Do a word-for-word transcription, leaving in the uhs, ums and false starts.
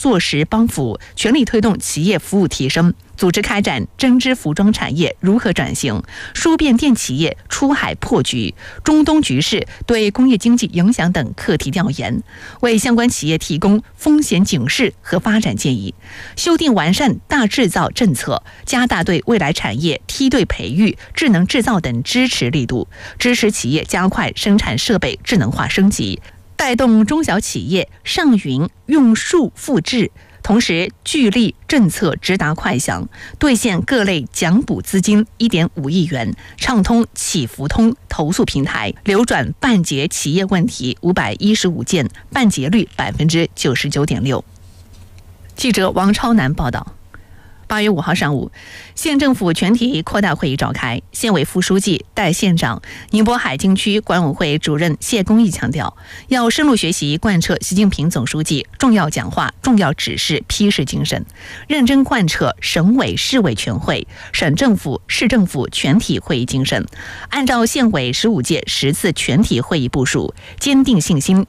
坐实帮扶，全力推动企业服务提升，组织开展针织服装产业如何转型、输变电企业出海破局、中东局势对工业经济影响等课题调研，为相关企业提供风险警示和发展建议，修订完善大制造政策，加大对未来产业梯队培育、智能制造等支持力度，支持企业加快生产设备智能化升级，带动中小企业上云用数复制，同时聚力政策直达快响，兑现各类奖补资金 一点五亿元，畅通企服通投诉平台，流转办结企业问题五百一十五件，办结率 百分之九十九点六。 记者王超南报道。八月五号上午，县政府全体扩大会议召开，县委副书记、代县长、宁波海静区管委会主任谢公益强调，要深入学习贯彻习近平总书记重要讲话、重要指示批示精神，认真贯彻省委、市委全会、省政府、市政府全体会议精神，按照县委十五届十次全体会议部署，坚定信心、